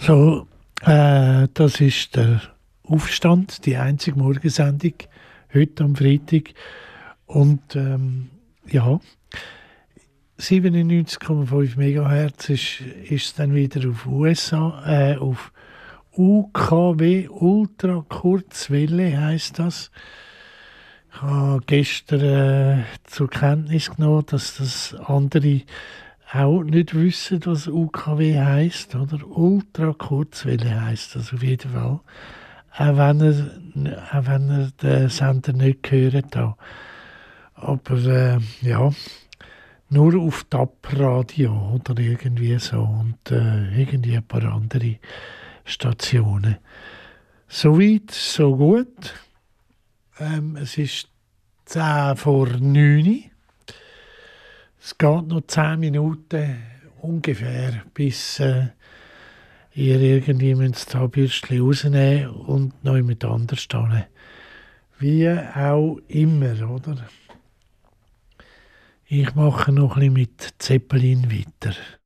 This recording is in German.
So, das ist der Aufstand, die einzige Morgensendung, heute am Freitag. Und ja, 97,5 MHz ist dann wieder auf USA, auf UKW, Ultrakurzwelle heisst das. Ich habe gestern zur Kenntnis genommen, dass das andere auch nicht wissen, was UKW heisst, oder? Ultrakurzwelle heisst das auf jeden Fall. Auch wenn er den Sender nicht gehört hat. Aber ja, nur auf DAB-Radio oder irgendwie so und irgendwie ein paar andere Stationen. Soweit, so gut. Es ist 10 vor 9 Uhr. Es geht noch 10 Minuten ungefähr, bis ihr irgendwie das Zahnbürstchen rausnehmen und noch jemand anders stehen. Wie auch immer, oder? Ich mache noch ein bisschen mit Zeppelin weiter.